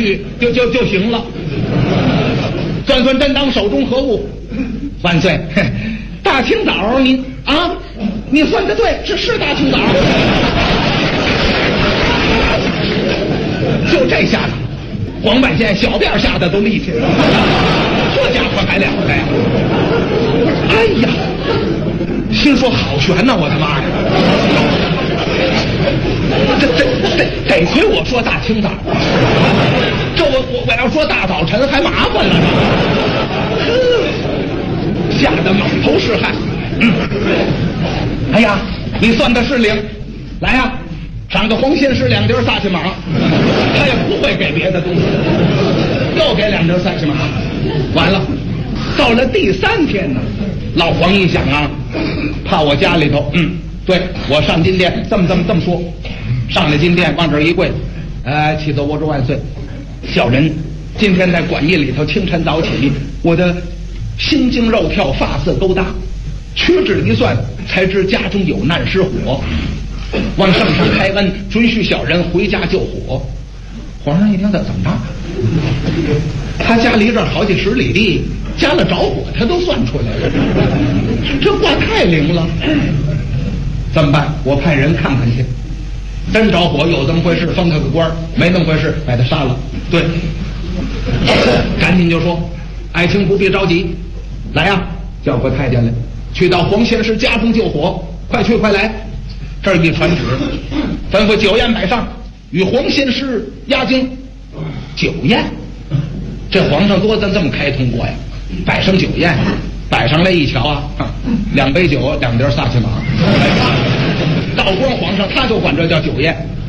句就行了。转转真当手中何物？万岁！大清早你算得对，是大清早。就这下子，黄半仙小辫吓得都立起来了，这家伙还了得呀！哎呀，心说好悬呐，我的妈呀！得亏我说大清早，这我要说大早晨还麻烦了，吓得满头是汗。哎呀，你算的是灵，来呀，赏个黄仙师2碟撒去马，他也不会给别的东西，又给2碟撒去马。完了，到了第3天呢，老黄一想啊，怕我家里头，对我上金殿这么说，上了金殿往这儿一跪，启奏我主万岁，小人今天在馆驿里头清晨早起，我的心惊肉跳，发色勾搭，屈指一算，才知家中有难失火，望圣上开恩，准许小人回家救火。皇上一听，怎么着？他家离这儿好几十里地，家了着火，他都算出来了，这话太灵了。怎么办？我派人看看去。真着火，有这么回事，封他个官；没那么回事，把他杀了。对，赶紧就说，爱卿不必着急，来呀，叫过太监来，去到黄仙师家中救火，快去快来。这儿一传旨，吩咐酒宴摆上，与黄仙师压惊。酒宴，这皇上多这么开通过呀？摆上酒宴，摆上来一瞧啊，2杯酒，2碟撒去马。道光皇上他就管这叫酒宴，